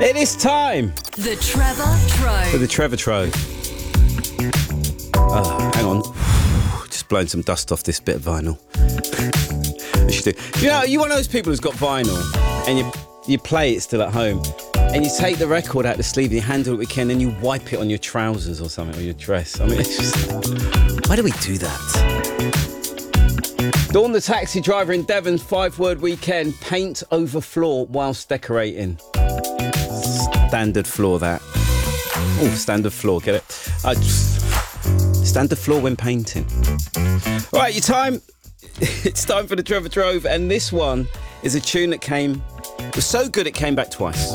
It is time The Trevor Trove. for the Trevor Trove. Oh, hang on. Just blowing some dust off this bit of vinyl. You should do. You know, you're one of those people who's got vinyl and you play it still at home and you take the record out the sleeve and you handle it again and you wipe it on your trousers or something, or your dress. I mean, it's just... Why do we do that? Dawn the taxi driver in Devon's 5-word weekend. Paint over floor whilst decorating. Standard floor, that. Oh, standard floor, get it? Standard floor when painting. All right, your time. It's time for the Trevor Trove, and this one is a tune that was so good it came back twice.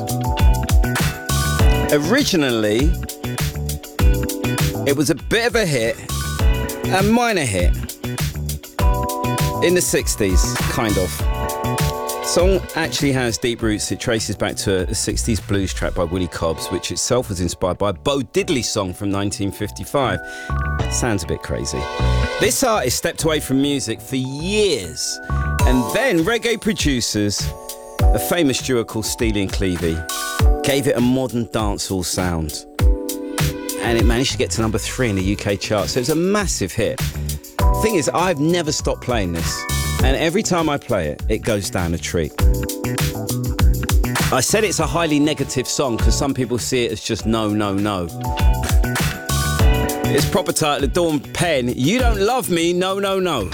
Originally, it was a bit of a hit, a minor hit, in the 60s, kind of. The song actually has deep roots. It traces back to a 60s blues track by Willie Cobbs, which itself was inspired by a Bo Diddley song from 1955. Sounds a bit crazy. This artist stepped away from music for years, and then reggae producers, a famous duo called Steely and Clevie, gave it a modern dancehall sound, and it managed to get to number 3 in the UK chart, so it's a massive hit. The thing is, I've never stopped playing this, and every time I play it, it goes down a treat. I said it's a highly negative song because some people see it as just no, no, no. Its proper title, Dawn Penn, You Don't Love Me, No, No, No.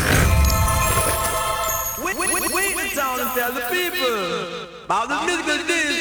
We down and tell the people about the music